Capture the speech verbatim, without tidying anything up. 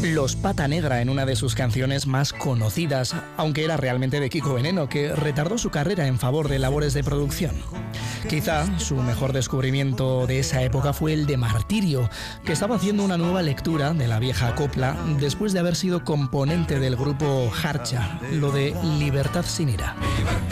Los Pata Negra en una de sus canciones más conocidas, aunque era realmente de Kiko Veneno, que retardó su carrera en favor de labores de producción. Quizá su mejor descubrimiento de esa época fue el de Martirio, que estaba haciendo una nueva lectura de la vieja copla después de haber sido componente del grupo Harcha, lo de Libertad sin ira.